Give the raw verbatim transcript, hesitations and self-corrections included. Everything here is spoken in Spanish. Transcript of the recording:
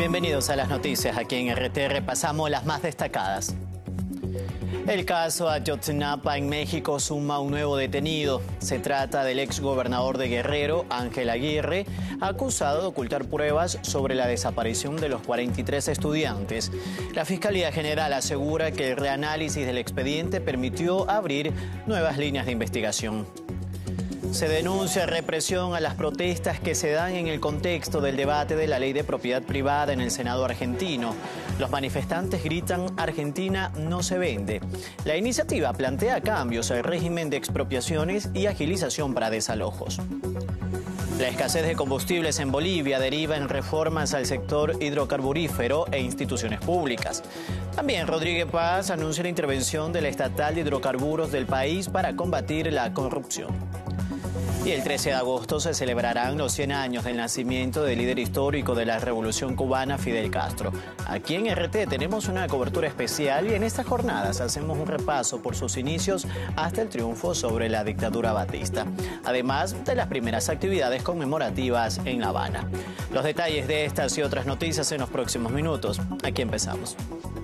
Bienvenidos a las noticias. Aquí en R T repasamos las más destacadas. El caso Ayotzinapa en México suma un nuevo detenido. Se trata del exgobernador de Guerrero, Ángel Aguirre, acusado de ocultar pruebas sobre la desaparición de los cuarenta y tres estudiantes. La Fiscalía General asegura que el reanálisis del expediente permitió abrir nuevas líneas de investigación. Se denuncia represión a las protestas que se dan en el contexto del debate de la ley de propiedad privada en el Senado argentino. Los manifestantes gritan «Argentina no se vende». La iniciativa plantea cambios al régimen de expropiaciones y agilización para desalojos. La escasez de combustibles en Bolivia deriva en reformas al sector hidrocarburífero e instituciones públicas. También Rodríguez Paz anuncia la intervención de la estatal de hidrocarburos del país para combatir la corrupción. Y el trece de agosto se celebrarán los cien años del nacimiento del líder histórico de la Revolución Cubana, Fidel Castro. Aquí en R T tenemos una cobertura especial y en estas jornadas hacemos un repaso por sus inicios hasta el triunfo sobre la dictadura batista, además de las primeras actividades conmemorativas en La Habana. Los detalles de estas y otras noticias en los próximos minutos. Aquí empezamos.